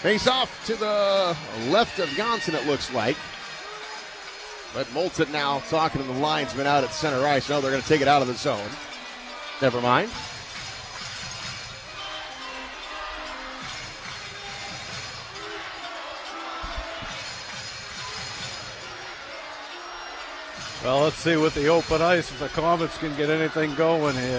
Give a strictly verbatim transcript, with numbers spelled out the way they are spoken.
Face off to the left of Johnson, it looks like. But Moulton now talking to the linesman out at center ice. No, they're going to take it out of the zone. Never mind. Well, let's see with the open ice if the Comets can get anything going here.